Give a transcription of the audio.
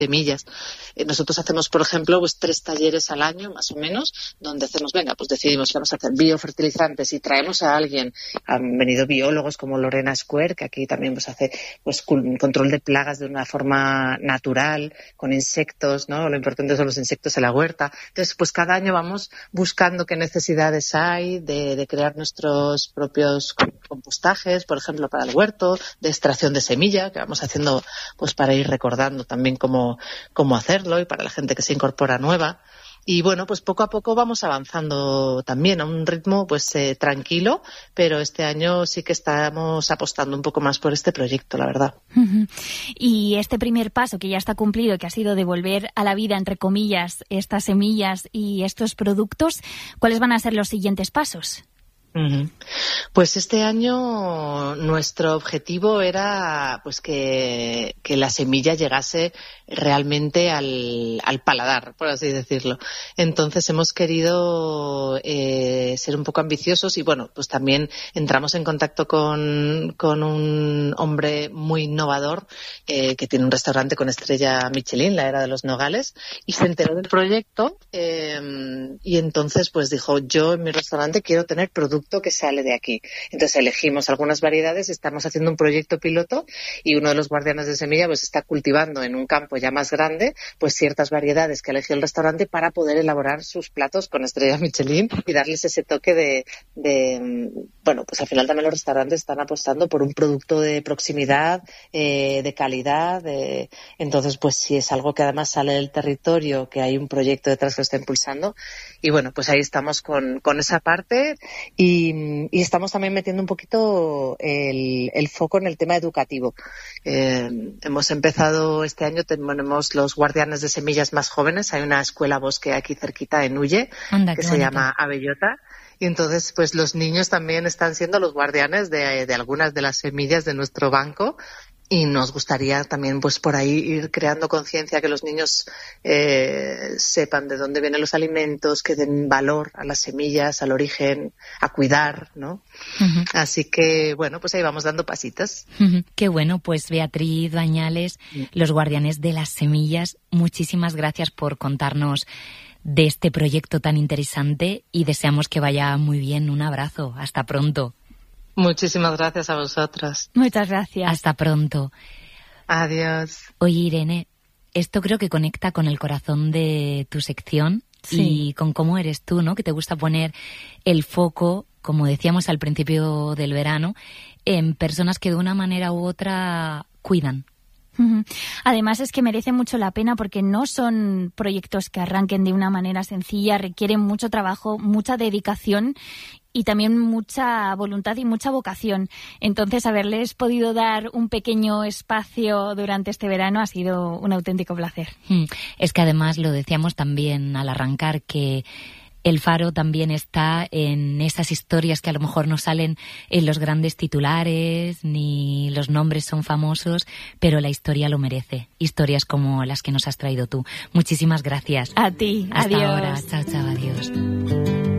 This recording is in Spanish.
semillas. Nosotros hacemos, por ejemplo, pues 3 talleres al año, más o menos, donde hacemos, pues decidimos que vamos a hacer biofertilizantes y traemos a alguien. Han venido biólogos como Lorena Square, que aquí también pues hace pues control de plagas de una forma natural, con insectos, ¿no? Lo importante son los insectos en la huerta. Entonces, pues cada año vamos buscando qué necesidades hay de crear nuestros propios compostajes, por ejemplo, para el huerto, de extracción de semilla, que vamos haciendo pues para ir recordando también cómo hacerlo, y para la gente que se incorpora nueva. Y bueno, pues poco a poco vamos avanzando también a un ritmo pues tranquilo, pero este año sí que estamos apostando un poco más por este proyecto, la verdad. Y este primer paso que ya está cumplido, que ha sido devolver a la vida, entre comillas, estas semillas y estos productos, ¿cuáles van a ser los siguientes pasos? Pues este año nuestro objetivo era pues que la semilla llegase realmente al paladar, por así decirlo. Entonces hemos querido ser un poco ambiciosos y bueno, pues también entramos en contacto con un hombre muy innovador que tiene un restaurante con estrella Michelin, la Era de los Nogales, y se enteró del proyecto y entonces pues dijo, yo en mi restaurante quiero tener producto que sale de aquí. Entonces elegimos algunas variedades, estamos haciendo un proyecto piloto y uno de los guardianes de semilla pues está cultivando en un campo ya más grande pues ciertas variedades que eligió el restaurante para poder elaborar sus platos con estrella Michelin y darles ese toque bueno, pues al final también los restaurantes están apostando por un producto de proximidad, de calidad, entonces pues sí es algo que además sale del territorio, que hay un proyecto detrás que lo está impulsando y bueno, pues ahí estamos con esa parte y estamos también metiendo un poquito el foco en el tema educativo. Hemos empezado este año, tenemos los guardianes de semillas más jóvenes, hay una escuela bosque aquí cerquita en Ulle, que se llama Abellota. Y entonces, pues los niños también están siendo los guardianes de algunas de las semillas de nuestro banco y nos gustaría también, pues por ahí ir creando conciencia, que los niños sepan de dónde vienen los alimentos, que den valor a las semillas, al origen, a cuidar, ¿no? Uh-huh. Así que, bueno, pues ahí vamos dando pasitos. Uh-huh. Qué bueno, pues Beatriz Bañales, los guardianes de las semillas, muchísimas gracias por contarnos de este proyecto tan interesante y deseamos que vaya muy bien. Un abrazo. Hasta pronto. Muchísimas gracias a vosotras. Muchas gracias. Hasta pronto. Adiós. Oye, Irene, esto creo que conecta con el corazón de tu sección y con cómo eres tú, ¿no? Que te gusta poner el foco, como decíamos al principio del verano, en personas que de una manera u otra cuidan. Además es que merece mucho la pena porque no son proyectos que arranquen de una manera sencilla, requieren mucho trabajo, mucha dedicación y también mucha voluntad y mucha vocación. Entonces, haberles podido dar un pequeño espacio durante este verano ha sido un auténtico placer. Es que además lo decíamos también al arrancar, que El Faro también está en esas historias que a lo mejor no salen en los grandes titulares, ni los nombres son famosos, pero la historia lo merece. Historias como las que nos has traído tú. Muchísimas gracias. A ti. Hasta Adiós. ahora. Chao, chao, adiós.